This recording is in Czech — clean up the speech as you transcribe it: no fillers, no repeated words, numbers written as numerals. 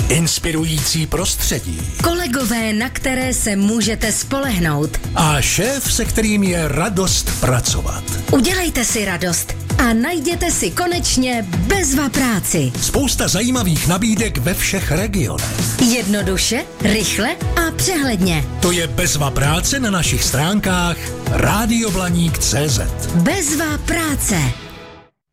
inspirující prostředí, kolegové, na které se můžete spolehnout a šéf, se kterým je radost pracovat. Udělejte si radost a najděte si konečně bezva práci. Spousta zajímavých nabídek ve všech regionech. Jednoduše, rychle a přehledně. To je bezva práce na našich stránkách radioblaník.cz. Bezva práce.